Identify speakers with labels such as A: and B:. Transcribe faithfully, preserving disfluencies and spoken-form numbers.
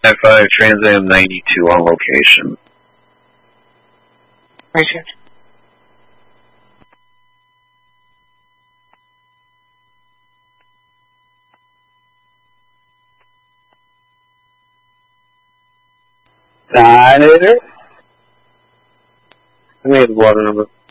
A: F five Trans Am ninety-two on location.
B: Richard.
C: Dinosaur. I made the water number.